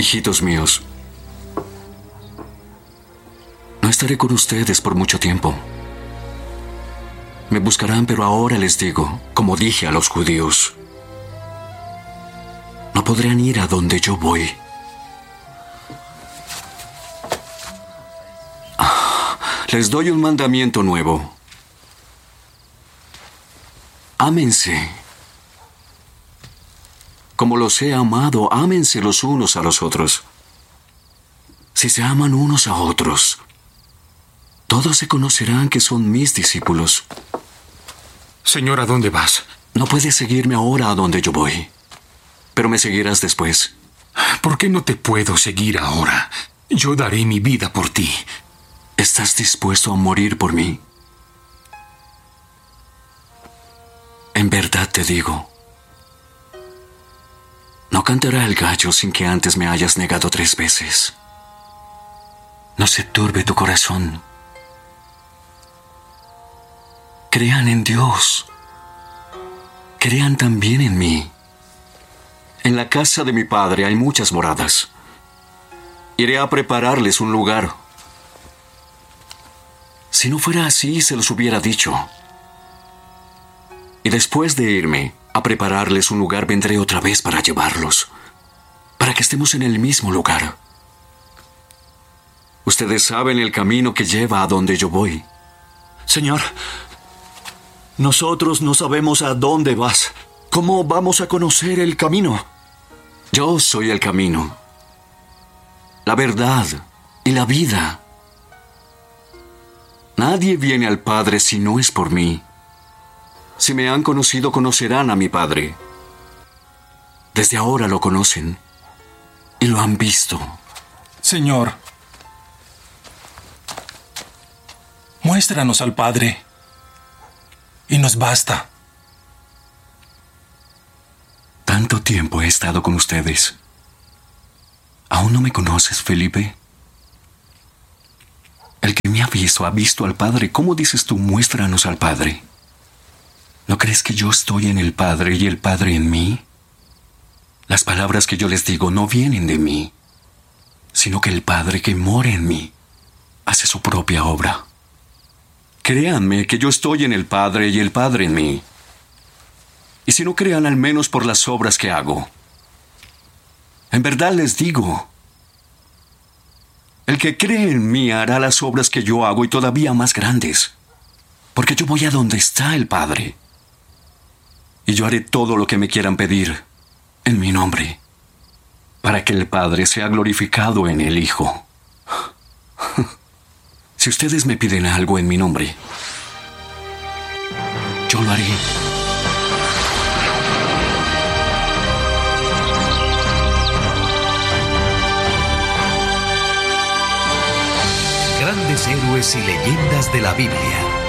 Hijitos míos, no estaré con ustedes por mucho tiempo. Me buscarán, pero ahora les digo, como dije a los judíos, no podrán ir a donde yo voy. Les doy un mandamiento nuevo. Ámense. Como los he amado, ámense los unos a los otros. Si se aman unos a otros, todos se conocerán que son mis discípulos. Señor, ¿a dónde vas? No puedes seguirme ahora a donde yo voy, pero me seguirás después. ¿Por qué no te puedo seguir ahora? Yo daré mi vida por ti. ¿Estás dispuesto a morir por mí? En verdad te digo, no cantará el gallo sin que antes me hayas negado 3 veces. No se turbe tu corazón. Crean en Dios. Crean también en mí. En la casa de mi Padre hay muchas moradas. Iré a prepararles un lugar. Si no fuera así, se los hubiera dicho. Y después de irme a prepararles un lugar, vendré otra vez para llevarlos, para que estemos en el mismo lugar. Ustedes saben el camino que lleva a donde yo voy. Señor, nosotros no sabemos a dónde vas. ¿Cómo vamos a conocer el camino? Yo soy el camino, la verdad y la vida. Nadie viene al Padre si no es por mí. Si me han conocido, conocerán a mi Padre. Desde ahora lo conocen y lo han visto. Señor, muéstranos al Padre y nos basta. Tanto tiempo he estado con ustedes. ¿Aún no me conoces, Felipe? El que me ha visto al Padre. ¿Cómo dices tú, muéstranos al Padre? ¿No crees que yo estoy en el Padre y el Padre en mí? Las palabras que yo les digo no vienen de mí, sino que el Padre que mora en mí hace su propia obra. Créanme que yo estoy en el Padre y el Padre en mí. Y si no crean, al menos por las obras que hago. En verdad les digo, el que cree en mí hará las obras que yo hago y todavía más grandes, porque yo voy a donde está el Padre. Y yo haré todo lo que me quieran pedir en mi nombre, para que el Padre sea glorificado en el Hijo. Si ustedes me piden algo en mi nombre, yo lo haré. Grandes héroes y leyendas de la Biblia.